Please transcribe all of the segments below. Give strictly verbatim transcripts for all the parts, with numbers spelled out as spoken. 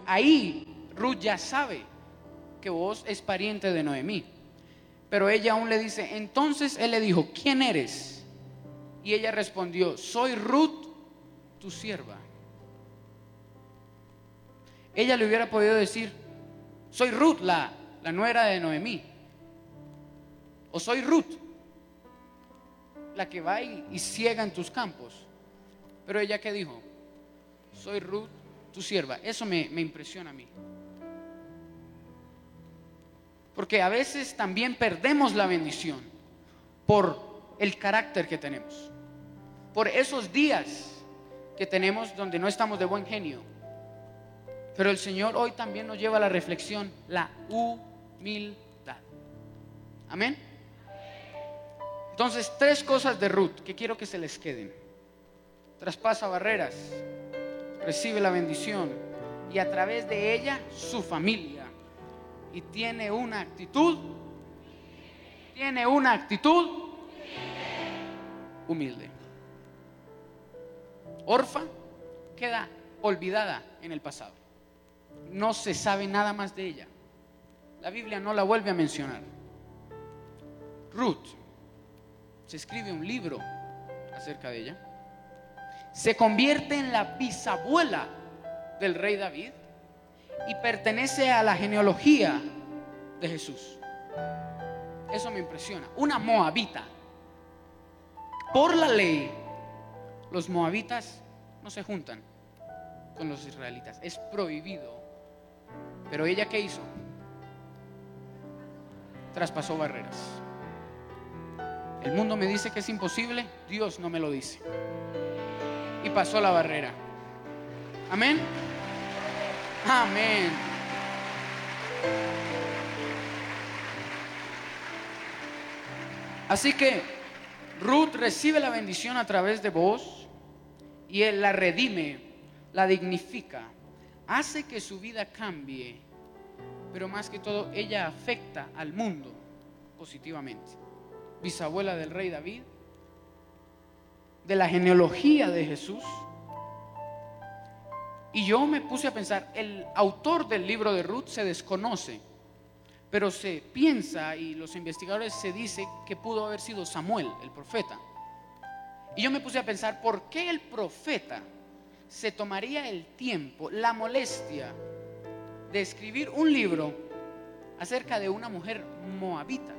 ahí Ruth ya sabe que Booz es pariente de Noemí. Pero ella aún le dice, entonces él le dijo, ¿quién eres? Y ella respondió, soy Ruth, tu sierva. Ella le hubiera podido decir, soy Ruth, la, la nuera de Noemí. O soy Ruth, la que va y, y ciega en tus campos. Pero ella, ¿qué dijo? Soy Ruth, tu sierva. Eso me, me impresiona a mí. Porque a veces también perdemos la bendición por el carácter que tenemos, por esos días que tenemos donde no estamos de buen genio. Pero el Señor hoy también nos lleva a la reflexión, la humildad. Amén. Entonces, tres cosas de Ruth que quiero que se les queden. Traspasa barreras, recibe la bendición y a través de ella su familia. Y tiene una actitud, tiene una actitud humilde. Orfa queda olvidada en el pasado. No se sabe nada más de ella. La Biblia no la vuelve a mencionar. Ruth, se escribe un libro acerca de ella. Se convierte en la bisabuela del rey David y pertenece a la genealogía de Jesús. Eso me impresiona. Una moabita. Por la ley, los moabitas no se juntan con los israelitas. Es prohibido. Pero ella, ¿qué hizo? Traspasó barreras. El mundo me dice que es imposible, Dios no me lo dice. Y pasó la barrera. Amén. Amén. Así que Ruth recibe la bendición a través de Booz y él la redime, la dignifica, hace que su vida cambie, pero más que todo ella afecta al mundo positivamente. Bisabuela del rey David, de la genealogía de Jesús. Y yo me puse a pensar, el autor del libro de Ruth se desconoce, pero se piensa y los investigadores se dice que pudo haber sido Samuel, el profeta. Y yo me puse a pensar, ¿por qué el profeta se tomaría el tiempo, la molestia de escribir un libro acerca de una mujer moabita?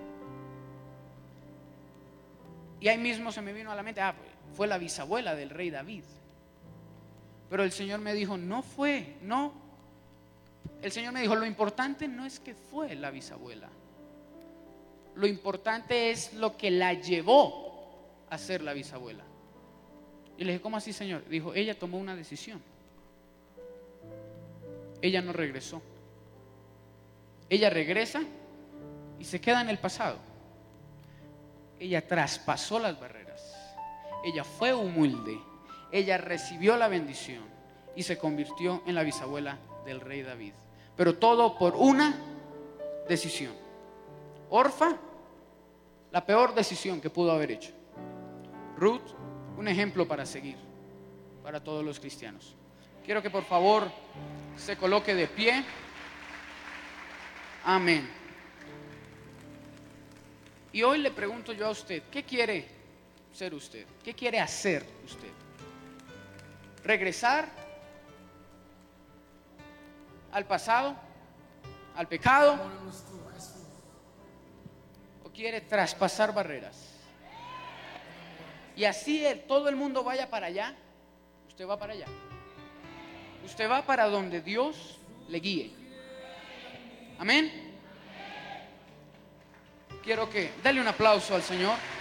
Y ahí mismo se me vino a la mente, ah, fue la bisabuela del rey David. Pero el Señor me dijo, no fue, no. El Señor me dijo, lo importante no es que fue la bisabuela. Lo importante es lo que la llevó a ser la bisabuela. Y le dije, ¿cómo así, Señor? Dijo, ella tomó una decisión. Ella no regresó. Ella regresa y se queda en el pasado. Ella traspasó las barreras. Ella fue humilde. Ella recibió la bendición y se convirtió en la bisabuela del rey David. Pero todo por una decisión. Orfa, la peor decisión que pudo haber hecho. Ruth, un ejemplo para seguir para todos los cristianos. Quiero que por favor se coloque de pie. Amén. Y hoy le pregunto yo a usted, ¿qué quiere ser usted? ¿Qué quiere hacer usted? ¿Regresar al pasado, al pecado? ¿O quiere traspasar barreras? Y así el, todo el mundo vaya para allá, usted va para allá. Usted va para donde Dios le guíe. Amén. Quiero que dale un aplauso al Señor.